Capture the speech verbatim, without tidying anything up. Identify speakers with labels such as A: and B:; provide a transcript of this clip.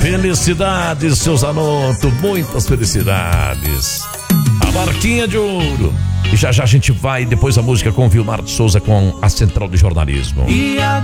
A: Felicidades, seu Zanotto, muitas felicidades. A Barquinha de Ouro. E já já a gente vai, depois da música, com o Vilmar de Souza com a Central de Jornalismo.
B: E